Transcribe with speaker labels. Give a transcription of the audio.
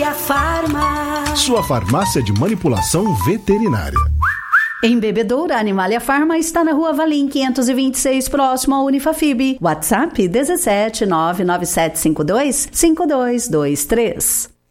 Speaker 1: Animalia Farma.
Speaker 2: Sua farmácia de manipulação veterinária.
Speaker 3: Em Bebedouro, a Animalia Farma está na Rua Valim 526, próximo ao Unifafib. WhatsApp 17 99752 5223.